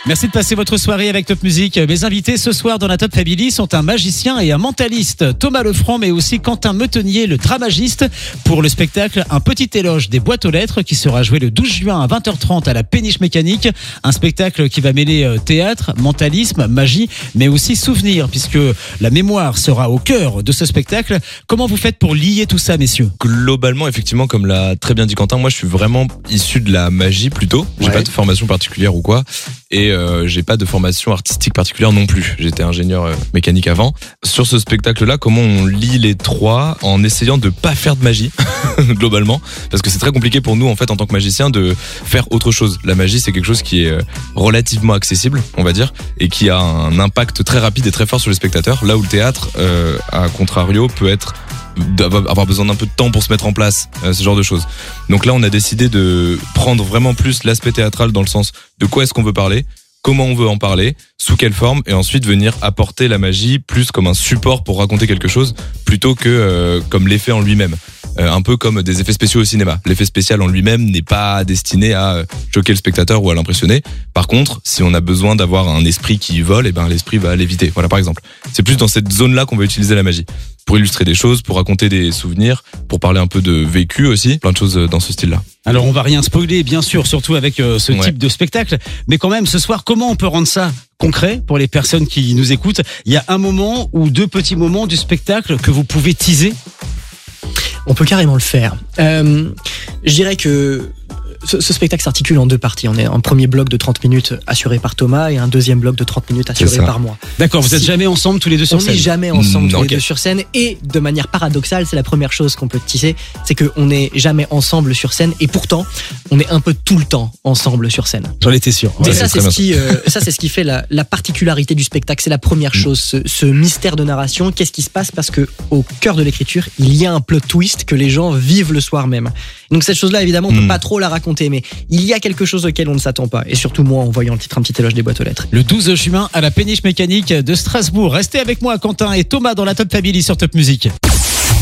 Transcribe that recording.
Merci de passer votre soirée avec Top Music. Mes invités ce soir dans la Top Family sont un magicien et un mentaliste, Thomas Lefranc, mais aussi Quentin Meutenier, le dramagiste, pour le spectacle Un petit éloge des boîtes aux lettres qui sera joué le 12 juin à 20h30 à la Péniche Mécanique. Un spectacle qui va mêler théâtre, mentalisme, magie, mais aussi souvenir, puisque la mémoire sera au cœur de ce spectacle. Comment vous faites pour lier tout ça, messieurs ? Globalement, effectivement, comme l'a très bien dit Quentin, moi je suis vraiment issu de la magie plutôt. J'ai pas de formation particulière ou quoi. Et j'ai pas de formation artistique particulière non plus. J'étais ingénieur mécanique avant. Sur ce spectacle-là, comment on lie les trois en essayant de pas faire de magie globalement, parce que c'est très compliqué pour nous en fait en tant que magicien de faire autre chose. La magie, c'est quelque chose qui est relativement accessible, on va dire, et qui a un impact très rapide et très fort sur les spectateurs. Là où le théâtre, à contrario, peut être avoir besoin d'un peu de temps pour se mettre en place, ce genre de choses. Donc là, on a décidé de prendre vraiment plus l'aspect théâtral dans le sens de quoi est-ce qu'on veut parler, comment on veut en parler, sous quelle forme, et ensuite venir apporter la magie plus comme un support pour raconter quelque chose, plutôt que comme l'effet en lui-même. Un peu comme des effets spéciaux au cinéma. L'effet spécial en lui-même n'est pas destiné à choquer le spectateur ou à l'impressionner. Par contre, si on a besoin d'avoir un esprit qui vole, et ben l'esprit va l'éviter. Voilà, par exemple. C'est plus dans cette zone-là qu'on va utiliser la magie. Pour illustrer des choses, pour raconter des souvenirs, pour parler un peu de vécu aussi, plein de choses dans ce style-là. Alors on va rien spoiler, bien sûr, surtout avec ce type de spectacle. Mais quand même, ce soir, comment on peut rendre ça concret pour les personnes qui nous écoutent ? Il y a un moment ou deux petits moments du spectacle que vous pouvez teaser ? On peut carrément le faire. Je dirais que ce spectacle s'articule en deux parties. On est un premier bloc de 30 minutes assuré par Thomas et un deuxième bloc de 30 minutes assuré par moi. D'accord, vous n'êtes jamais ensemble tous les deux sur scène ? On n'est jamais ensemble tous les deux sur scène. Et de manière paradoxale, c'est la première chose qu'on peut tisser, c'est qu'on n'est jamais ensemble sur scène et pourtant, on est un peu tout le temps ensemble sur scène. J'en étais sûr. Et ça, c'est ce qui fait la particularité du spectacle. C'est la première chose, ce mystère de narration. Qu'est-ce qui se passe ? Parce que au cœur de l'écriture, il y a un plot twist que les gens vivent le soir même. Donc cette chose-là, évidemment, on peut pas trop la raconter, mais il y a quelque chose auquel on ne s'attend pas. Et surtout moi, en voyant le titre Un petit éloge des boîtes aux lettres. Le 12 juin à la Péniche Mécanique de Strasbourg. Restez avec moi, Quentin et Thomas, dans la Top Family sur Top Music.